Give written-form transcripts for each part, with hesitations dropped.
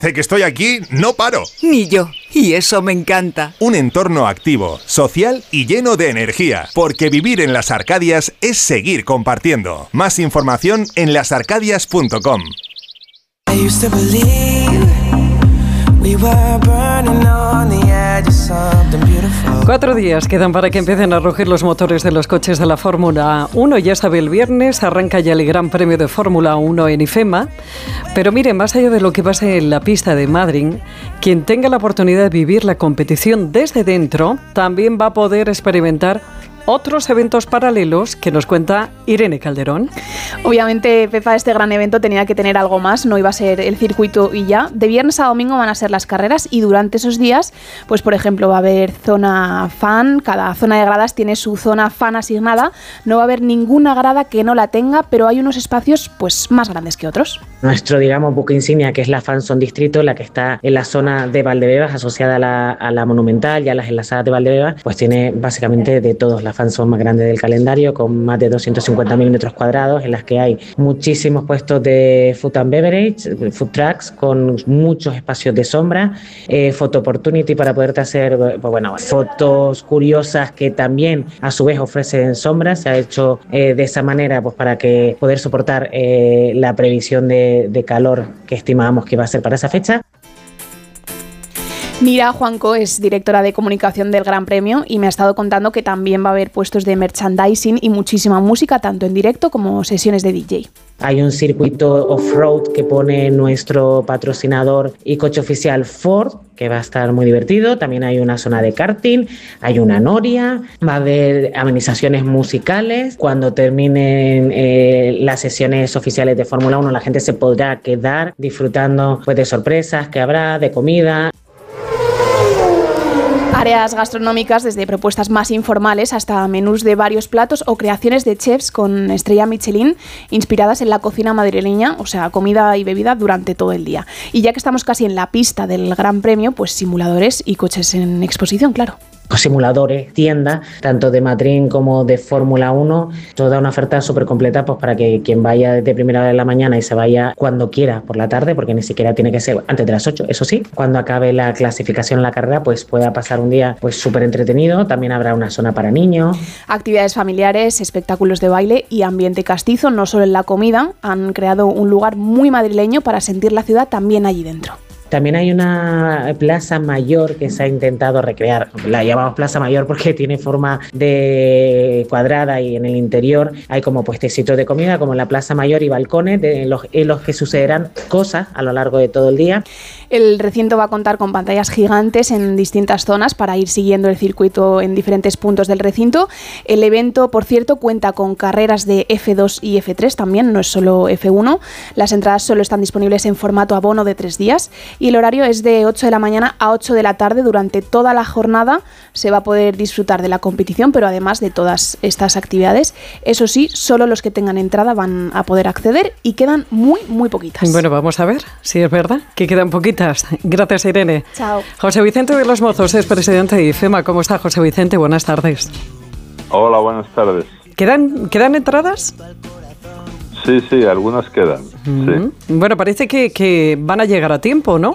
De que estoy aquí, no paro. Ni yo. Y eso me encanta. Un entorno activo, social y lleno de energía. Porque vivir en Las Arcadias es seguir compartiendo. Más información en lasarcadias.com. 4 días quedan para que empiecen a rugir los motores de los coches de la Fórmula 1. Ya sabe, el viernes arranca ya el Gran Premio de Fórmula 1 en IFEMA. Pero miren, más allá de lo que pase en la pista de Madrid, quien tenga la oportunidad de vivir la competición desde dentro también va a poder experimentar otros eventos paralelos que nos cuenta Irene Calderón. Obviamente, Pepa, este gran evento tenía que tener algo más, no iba a ser el circuito y ya. De viernes a domingo van a ser las carreras y durante esos días, pues por ejemplo, va a haber zona fan, cada zona de gradas tiene su zona fan asignada, no va a haber ninguna grada que no la tenga, pero hay unos espacios pues más grandes que otros. Nuestro, digamos, buque insignia, que es la Fan Zone Distrito, la que está en la zona de Valdebebas, asociada a la Monumental y a las enlazadas de Valdebebas, pues tiene básicamente de todos. La Fan Zone más grande del calendario, con más de 250.000 metros cuadrados, en las que hay muchísimos puestos de food and beverage, food trucks, con muchos espacios de sombra, photo opportunity para poderte hacer fotos curiosas que también a su vez ofrecen sombra. Se ha hecho de esa manera pues para que poder soportar la previsión de calor que estimábamos que iba a ser para esa fecha. Mira, Juanco es directora de comunicación del Gran Premio y me ha estado contando que también va a haber puestos de merchandising y muchísima música, tanto en directo como sesiones de DJ. Hay un circuito off-road que pone nuestro patrocinador y coche oficial Ford, que va a estar muy divertido. También hay una zona de karting, hay una noria, va a haber amenizaciones musicales. Cuando terminen las sesiones oficiales de Fórmula 1, la gente se podrá quedar disfrutando pues de sorpresas que habrá, de comida. Áreas gastronómicas, desde propuestas más informales hasta menús de varios platos o creaciones de chefs con estrella Michelin inspiradas en la cocina madrileña, o sea, comida y bebida durante todo el día. Y ya que estamos casi en la pista del Gran Premio, pues simuladores y coches en exposición, claro. Simuladores, tiendas, tanto de Madrid como de Fórmula 1, toda una oferta súper completa pues para que quien vaya desde primera hora de la mañana y se vaya cuando quiera por la tarde, porque ni siquiera tiene que ser antes de las 8, eso sí, cuando acabe la clasificación en la carrera pues pueda pasar un día pues súper entretenido. También habrá una zona para niños. Actividades familiares, espectáculos de baile y ambiente castizo, no solo en la comida, han creado un lugar muy madrileño para sentir la ciudad también allí dentro. También hay una plaza mayor que se ha intentado recrear. La llamamos plaza mayor porque tiene forma de cuadrada y en el interior hay como puestecitos de comida, como la plaza mayor y balcones en los que sucederán cosas a lo largo de todo el día. El recinto va a contar con pantallas gigantes en distintas zonas para ir siguiendo el circuito en diferentes puntos del recinto. El evento, por cierto, cuenta con carreras de F2 y F3 también, no es solo F1. Las entradas solo están disponibles en formato abono de 3 días. Y el horario es de 8 de la mañana a 8 de la tarde. Durante toda la jornada se va a poder disfrutar de la competición, pero además de todas estas actividades. Eso sí, solo los que tengan entrada van a poder acceder y quedan muy, muy poquitas. Bueno, vamos a ver si es verdad que quedan poquitas. Gracias, Irene. Chao. José Vicente de los Mozos es presidente de IFEMA. ¿Cómo está, José Vicente? Buenas tardes. Hola, buenas tardes. ¿Quedan entradas? Sí, algunas quedan. Sí. Bueno, parece que van a llegar a tiempo, ¿no?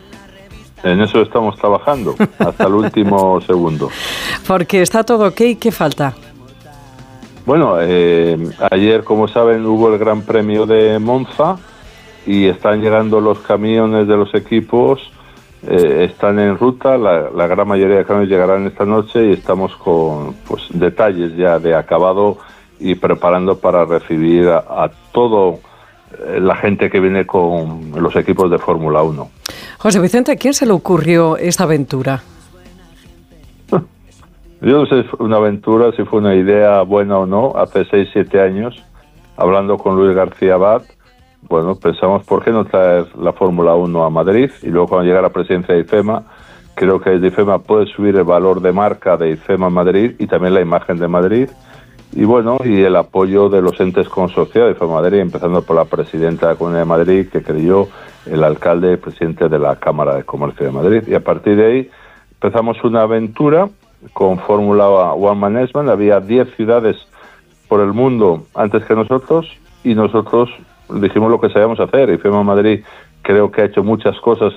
En eso estamos trabajando, hasta el último segundo. Porque está todo ok, ¿qué falta? Bueno, ayer, como saben, hubo el Gran Premio de Monza y están llegando los camiones de los equipos, están en ruta, la gran mayoría de camiones llegarán esta noche y estamos con pues detalles ya de acabado y preparando para recibir a todo la gente que viene con los equipos de Fórmula 1. José Vicente, ¿a quién se le ocurrió esta aventura? Yo no sé si fue una aventura, si fue una idea buena o no. Hace 6-7 años, hablando con Luis García Abad, bueno, pensamos, ¿por qué no traer la Fórmula 1 a Madrid? Y luego cuando llega la presidencia de IFEMA, creo que desde IFEMA puede subir el valor de marca de IFEMA Madrid y también la imagen de Madrid. Y bueno, y el apoyo de los entes consorciados de IFEMA Madrid, empezando por la presidenta de la Comunidad de Madrid, que creyó, el alcalde y presidente de la Cámara de Comercio de Madrid. Y a partir de ahí empezamos una aventura con Fórmula One Management. Había 10 ciudades por el mundo antes que nosotros y nosotros dijimos lo que sabíamos hacer. IFEMA Madrid creo que ha hecho muchas cosas